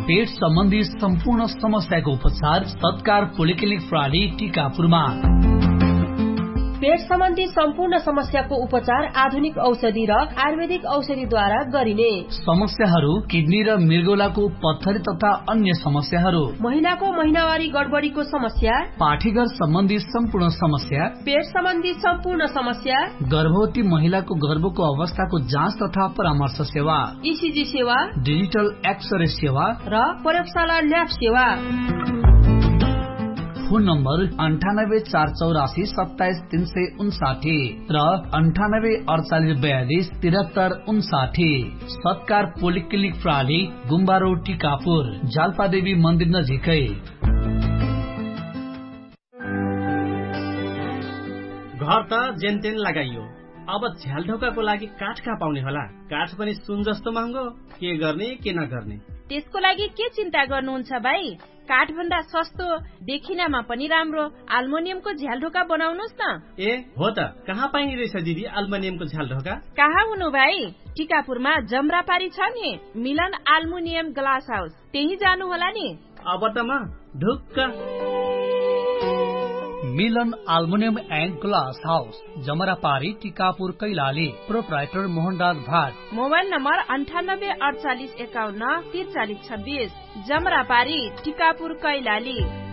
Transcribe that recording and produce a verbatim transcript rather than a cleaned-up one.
पेट सम्बन्धी सम्पूर्ण समस्याको उपचार सत्कार पोलिक्लिनिक प्रणाली टीकापुरमा। पेट सम्बन्धी सम्पूर्ण समस्याको उपचार आधुनिक औषधि र आयुर्वेदिक औषधिद्वारा गरिने। समस्याहरू किडनी र मृगौलाको पत्थरी तथा अन्य समस्याहरू, महिलाको महिनावारी गडबडीको समस्या, पाठीघर सम्बन्धी सम्पूर्ण समस्या, पेट सम्बन्धी सम्पूर्ण समस्या, गर्भवती महिलाको गर्भको अवस्थाको जाँच तथा परामर्श सेवा, ईसीजी सेवा, डिजिटल एक्सरे सेवा र प्रयोगशाला ल्याब सेवा। फोन नम्बर अन्ठानब्बे चार चौरासी सत्ताइस तीन सय उन्साठी र अन्ठानब्बे अडचालिस बयालिस तिहत्तर उन्साठी। सत्कार पोलिक्लिनिक प्रणाली गुम्बा रोड टीकापुर, जाल्पादेवी मन्दिर नजिकै। घर त जेनतेन लगाइयो, अब झ्यालढोकाको लागि काठ कहाँ पाउने होला? काठ पनि सुन जस्तो महँगो, के गर्ने के नगर्ने? त्यसको लागि के चिन्ता गर्नुहुन्छ भाइ? काठ भन्दा सस्तो, देखिनमा पनि राम्रो अल्मुनियमको झ्यालढोका बनाउनुस् न। ए हो त, कहाँ पाइने रहेछ दिदी अल्मुनियमको झ्यालढोका? कहाँ हुनु भाइ, टिकापुरमा जमरापारी छ नि मिलन अल्मुनियम ग्लास हाउस, त्यही जानु होला नि। अब त म ढुक्क। मिलन aluminium and glass house, जमरापारी Tikapur Kailali. Proprietor Mohanraj Bhat. Mobile number अन्ठानब्बे अडचालिस एकाउन्न त्रिचालिस छब्बिस। जमरापारी टिकापुर कैलाली।